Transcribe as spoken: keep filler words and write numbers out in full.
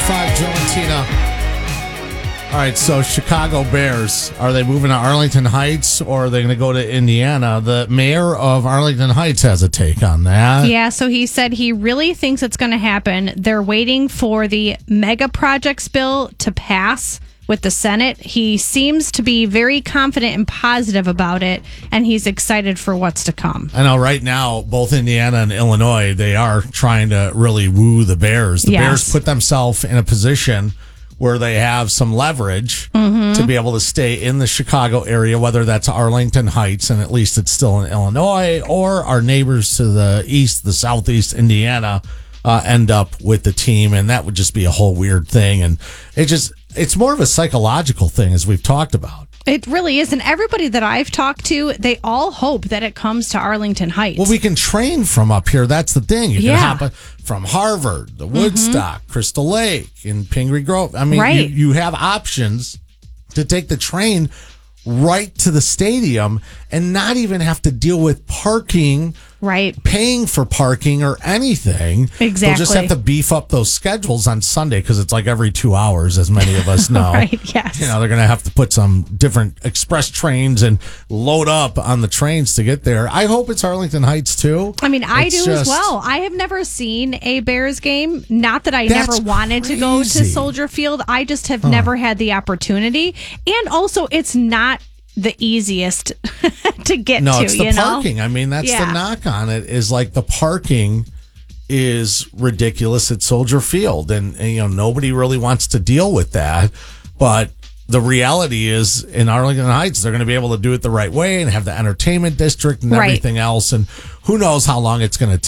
five, Joe and Tina. All right, so Chicago Bears, are they moving to Arlington Heights or are they going to go to Indiana? The mayor of Arlington Heights has a take on that. Yeah, so he said he really thinks it's going to happen. They're waiting for the mega projects bill to pass with the Senate. He seems to be very confident and positive about it, and he's excited for what's to come. I know right now, both Indiana and Illinois, they are trying to really woo the Bears. The Yes. Bears put themselves in a position where they have some leverage Mm-hmm. to be able to stay in the Chicago area, whether that's Arlington Heights, and at least it's still in Illinois, or our neighbors to the east, the southeast, Indiana, uh, end up with the team. And that would just be a whole weird thing. And it just, it's more of a psychological thing, as we've talked about. It really is. And everybody that I've talked to, they all hope that it comes to Arlington Heights. Well, we can train from up here. That's the thing. You Yeah. can hop from Harvard, the Woodstock, Crystal Lake, and Pingree Grove. I mean, Right. you, you have options to take the train right to the stadium and not even have to deal with parking, Right. paying for parking or anything. They'll just Exactly. have to beef up those schedules on Sunday because it's like every two hours, as many of us know. Right, yes. You know, they're going to have to put some different express trains and load up on the trains to get there. I hope it's Arlington Heights, too. I mean, I It's do as just- well. I have never seen a Bears game. Not that I That's never wanted to go to crazy. Soldier Field. I just have never had the opportunity. And also, it's not the easiest to get No, to, it's the you know? parking. I mean, that's Yeah. the knock on it, is like the parking is ridiculous at Soldier Field. And, and, you know, nobody really wants to deal with that. But the reality is, in Arlington Heights, they're going to be able to do it the right way and have the entertainment district and Right. everything else. And who knows how long it's going to